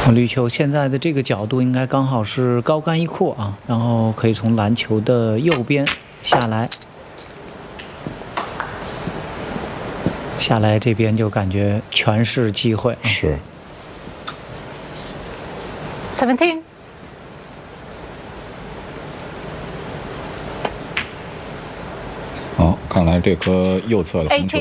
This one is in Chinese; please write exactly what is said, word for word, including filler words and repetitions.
绿球现在的这个角度应该刚好是高杆一阔啊，然后可以从篮球的右边下来，下来这边就感觉全是机会。 是。 Seventeen。 好，看来这颗右侧的红球